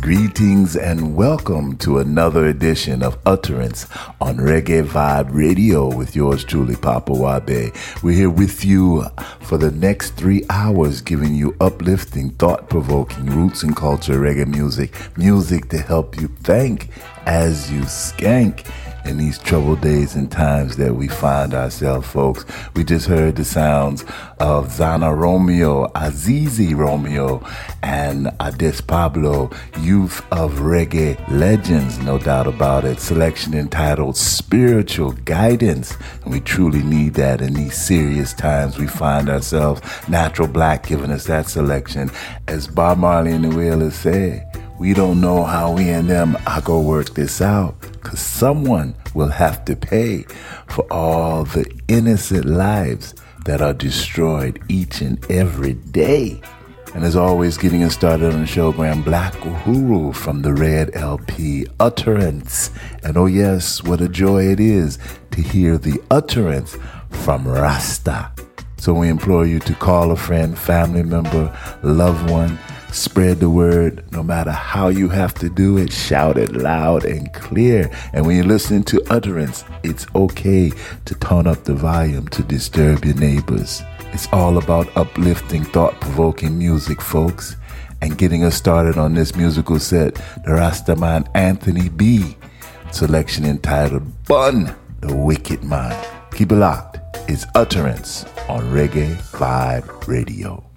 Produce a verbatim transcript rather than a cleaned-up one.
Greetings and welcome to another edition of Utterance on Reggae Vibe Radio with yours truly, Papa Wabe. We're here with you for the next three hours, giving you uplifting, thought-provoking, roots and culture reggae music, music to help you think as you skank in these troubled days and times that we find ourselves, folks. We just heard the sounds of Zana Romeo, Azizi Romeo, and Ades Pablo, Youth of Reggae Legends, no doubt about it. Selection entitled Spiritual Guidance. And we truly need that in these serious times we find ourselves. Natural Black giving us that selection. As Bob Marley and the Wailers say, we don't know how we and them are going to work this out, because someone will have to pay for all the innocent lives that are destroyed each and every day. And as always, getting us started on the show, Grand Black Uhuru from the Red L P, Utterance. And oh yes, what a joy it is to hear the utterance from Rasta. So we implore you to call a friend, family member, loved one, spread the word. No matter how you have to do it, shout it loud and clear. And when you're listening to Utterance, it's okay to turn up the volume to disturb your neighbors. It's all about uplifting, thought-provoking music, folks. And getting us started on this musical set, the Rastaman Anthony B. Selection entitled Bun the Wicked Man. Keep it locked. It's Utterance on Reggae Vibe Radio.